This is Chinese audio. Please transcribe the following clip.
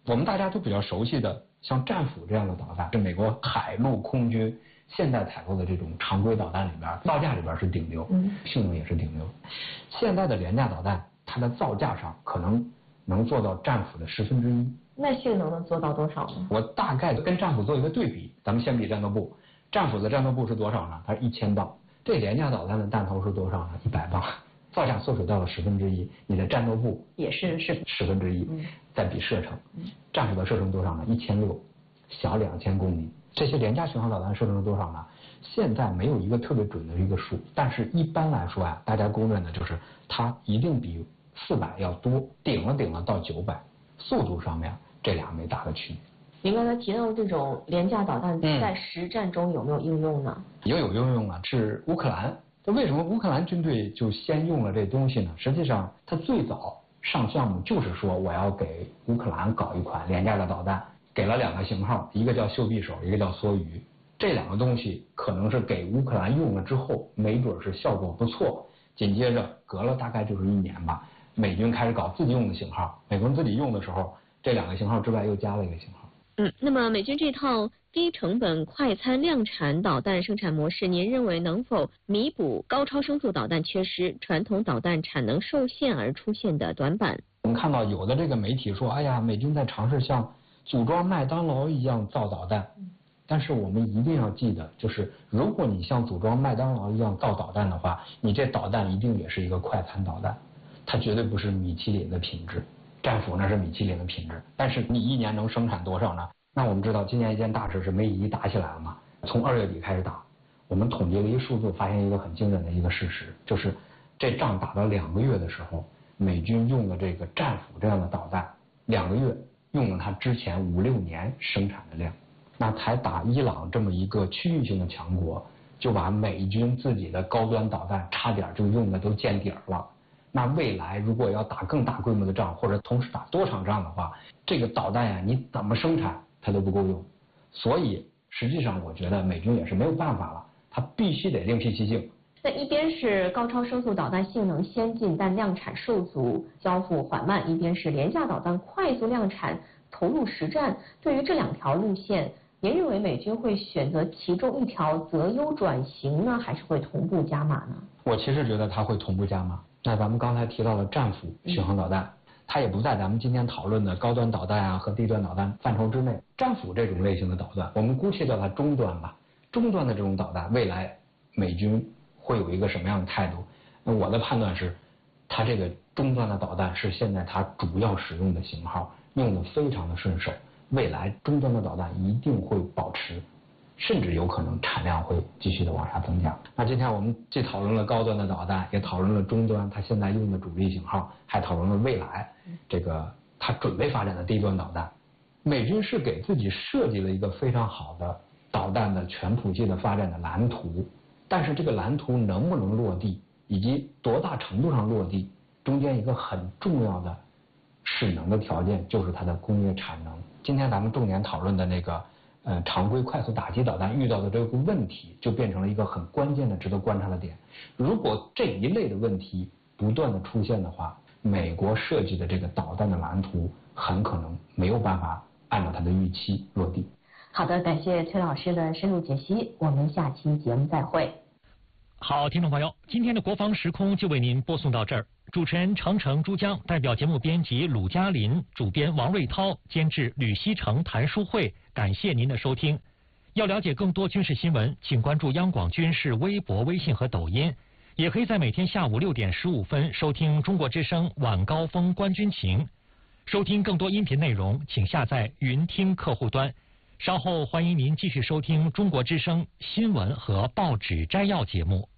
我们大家都比较熟悉的，像战斧这样的导弹，是美国海陆空军现在采购的这种常规导弹里边，造价里边是顶流，性能也是顶流。现在的廉价导弹，它的造价上可能能做到战斧的1/10。 那性能能做到多少呢？ 我大概跟战斧做一个对比，咱们先比战斗部，战斧的战斗部是多少呢？它是1000磅，这廉价导弹的弹头是多少呢？100磅，造价缩水到了1/10，你的战斗部也是 1/10，再比射程，战斧的射程多少呢？1600，小2000公里。这些廉价巡航导弹射程是多少呢？现在没有一个特别准的一个数，但是一般来说大家公认的就是它一定比400要多，顶了到900，速度上面这俩没大的区别。 您刚才提到的这种廉价导弹在实战中有没有应用呢？ 也有应用啊，是乌克兰。为什么乌克兰军队就先用了这东西呢？实际上，它最早上项目就是说我要给乌克兰搞一款廉价的导弹，给了2个型号，一个叫袖匕首，一个叫梭鱼。这2个东西可能是给乌克兰用了之后，没准是效果不错。紧接着隔了大概就是1年吧，美军开始搞自己用的型号。美国人自己用的时候，这2个型号之外又加了一个型号。 那么美军这套低成本快餐量产导弹生产模式，您认为能否弥补高超声速导弹缺失、传统导弹产能受限而出现的短板？ 我们看到有的这个媒体说，哎呀，美军在尝试像组装麦当劳一样造导弹。但是我们一定要记得，就是如果你像组装麦当劳一样造导弹的话，你这导弹一定也是一个快餐导弹，它绝对不是米其林的品质。战斧那是米其林的品质，但是你1年能生产多少呢？那我们知道今年一件大事是梅姨打起来了嘛，从2月底开始打，我们统计了一个数字，发现一个很惊人的一个事实，就是这仗打了2个月的时候，美军用了这个战斧这样的导弹，2个月用了它之前5、6年生产的量。那才打伊朗这么一个区域性的强国，就把美军自己的高端导弹差点就用的都见底儿了。那未来如果要打更大规模的仗，或者同时打多场仗的话，这个导弹呀，你怎么生产它都不够用。所以实际上我觉得美军也是没有办法了，它必须得另辟蹊径。 那一边是高超声速导弹性能先进但量产受阻、交付缓慢，一边是廉价导弹快速量产、投入实战。对于这2条路线，您认为美军会选择其中一条择优转型呢，还是会同步加码呢？ 我其实觉得它会同步加码。那咱们刚才提到了战斧巡航导弹，它也不在咱们今天讨论的高端导弹和低端导弹范畴之内。战斧这种类型的导弹，我们姑且叫它中端吧。中端的这种导弹，未来美军会有一个什么样的态度？那我的判断是，它这个中端的导弹是现在它主要使用的型号，用的非常的顺手。未来中端的导弹一定会保持，甚至有可能产量会继续的往下增加。那今天我们既讨论了高端的导弹，也讨论了中端它现在用的主力型号，还讨论了未来这个它准备发展的低端导弹。美军是给自己设计了一个非常好的导弹的全谱系的发展的蓝图，但是这个蓝图能不能落地，以及多大程度上落地，中间一个很重要的势能的条件就是它的工业产能。今天咱们重点讨论的那个常规快速打击导弹遇到的这个问题，就变成了一个很关键的值得观察的点。如果这一类的问题不断的出现的话，美国设计的这个导弹的蓝图很可能没有办法按照它的预期落地。 好的，感谢崔老师的深入解析，我们下期节目再会。 好，听众朋友，今天的国防时空就为您播送到这儿。主持人程程、珠江，代表节目编辑鲁嘉林，主编王瑞涛，监制吕希成、谭淑慧，感谢您的收听。要了解更多军事新闻，请关注央广军事微博、微信和抖音，也可以在每天下午6点15分收听中国之声晚高峰观军情。收听更多音频内容，请下载云听客户端。稍后欢迎您继续收听中国之声新闻和报纸摘要节目。